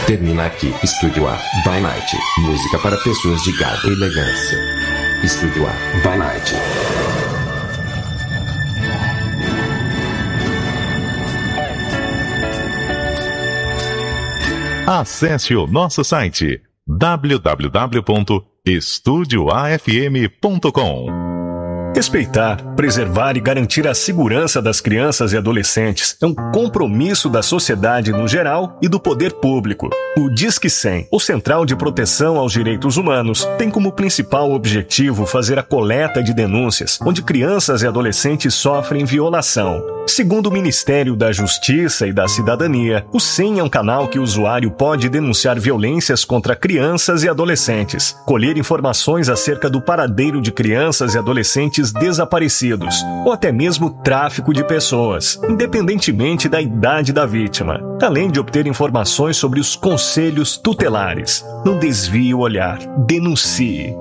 Termina aqui. Estúdio A by Night. Música para pessoas de garbo e elegância. Estúdio A by Night. Acesse o nosso site www.estudioafm.com. Respeitar, preservar e garantir a segurança das crianças e adolescentes é um compromisso da sociedade no geral e do poder público. O Disque 100, o Central de Proteção aos Direitos Humanos, tem como principal objetivo fazer a coleta de denúncias onde crianças e adolescentes sofrem violação. Segundo o Ministério da Justiça e da Cidadania, o 100 é um canal que o usuário pode denunciar violências contra crianças e adolescentes, colher informações acerca do paradeiro de crianças e adolescentes desaparecidos, ou até mesmo tráfico de pessoas, independentemente da idade da vítima, além de obter informações sobre os conselhos tutelares. Não desvie o olhar, denuncie.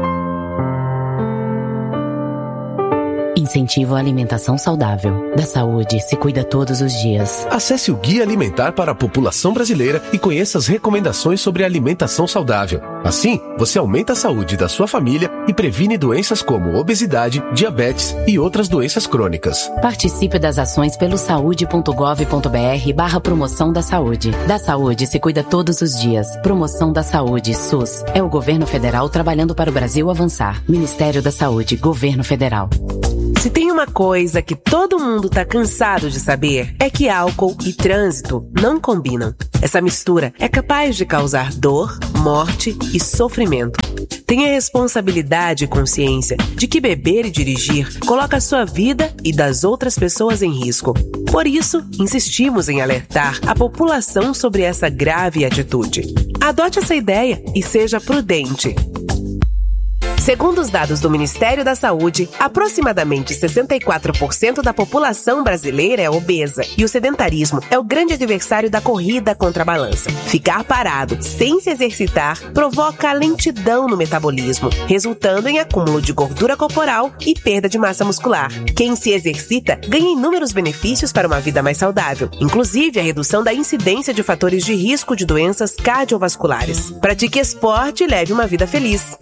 Incentivo à alimentação saudável. Da saúde se cuida todos os dias. Acesse o Guia Alimentar para a População Brasileira e conheça as recomendações sobre alimentação saudável. Assim, você aumenta a saúde da sua família e previne doenças como obesidade, diabetes e outras doenças crônicas. Participe das ações pelo saude.gov.br/promoção da saúde. Da saúde se cuida todos os dias. Promoção da saúde, SUS. É o governo federal trabalhando para o Brasil avançar. Ministério da Saúde, Governo Federal. Se tem uma coisa que todo mundo tá cansado de saber, é que álcool e trânsito não combinam. Essa mistura é capaz de causar dor, morte e sofrimento. Tenha responsabilidade e consciência de que beber e dirigir coloca a sua vida e das outras pessoas em risco. Por isso, insistimos em alertar a população sobre essa grave atitude. Adote essa ideia e seja prudente. Segundo os dados do Ministério da Saúde, aproximadamente 64% da população brasileira é obesa e o sedentarismo é o grande adversário da corrida contra a balança. Ficar parado, sem se exercitar, provoca lentidão no metabolismo, resultando em acúmulo de gordura corporal e perda de massa muscular. Quem se exercita ganha inúmeros benefícios para uma vida mais saudável, inclusive a redução da incidência de fatores de risco de doenças cardiovasculares. Pratique esporte e leve uma vida feliz.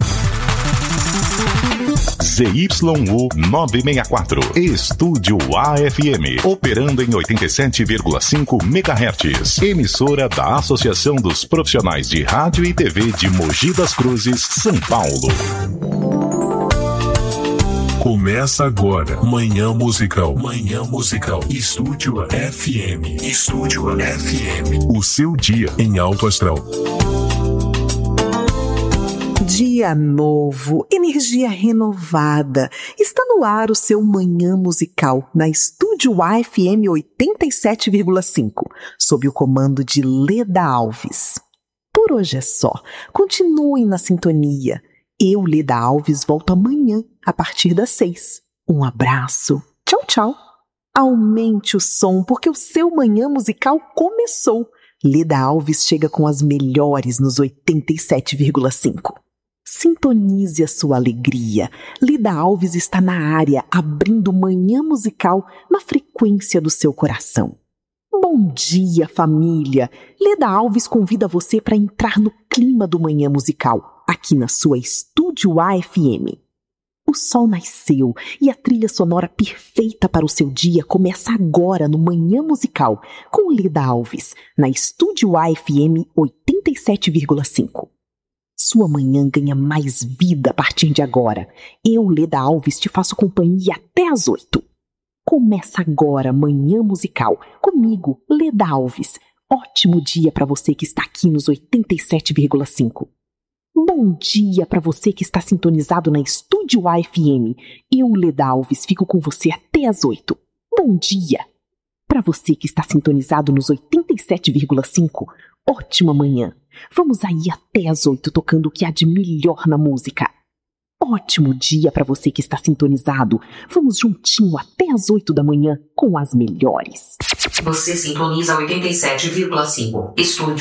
ZYU 964, Estúdio AFM, operando em 87,5 MHz, emissora da Associação dos Profissionais de Rádio e TV de Mogi das Cruzes, São Paulo. Começa agora, Manhã Musical. Manhã Musical, Estúdio FM. Estúdio FM. O seu dia em alto astral. Dia novo, energia renovada. Está no ar o seu Manhã Musical na Estúdio AFM 87,5, sob o comando de Leda Alves. Por hoje é só. Continuem na sintonia. Eu, Leda Alves, volto amanhã, a partir das 6. Um abraço. Tchau, tchau. Aumente o som, porque o seu Manhã Musical começou. Leda Alves chega com as melhores nos 87,5. Sintonize a sua alegria. Leda Alves está na área, abrindo Manhã Musical na frequência do seu coração. Bom dia, família! Leda Alves convida você para entrar no clima do Manhã Musical, aqui na sua Estúdio AFM. O sol nasceu e a trilha sonora perfeita para o seu dia começa agora no Manhã Musical, com Leda Alves, na Estúdio AFM 87,5. Sua manhã ganha mais vida a partir de agora. Eu, Leda Alves, te faço companhia até às 8. Começa agora Manhã Musical, comigo, Leda Alves. Ótimo dia para você que está aqui nos 87,5. Bom dia para você que está sintonizado na Estúdio AFM. Eu, Leda Alves, fico com você até às 8. Bom dia! Para você que está sintonizado nos 87,5, ótima manhã. Vamos aí até às 8 tocando o que há de melhor na música. Ótimo dia para você que está sintonizado. Vamos juntinho até às 8 da manhã com as melhores. Você sintoniza 87,5. Estúdio